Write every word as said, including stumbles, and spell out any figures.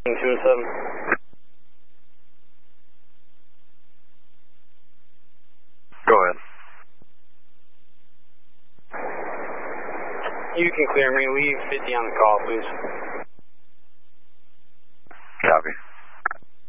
two and seven. Go ahead. You can clear me. Leave fifty on the call, please.